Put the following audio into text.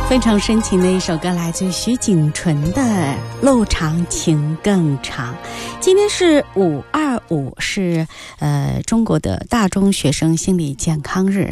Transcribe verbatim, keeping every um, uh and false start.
非常深情的一首歌，来自徐锦纯的《路长情更长》。今天是五二五，是呃中国的大中学生心理健康日。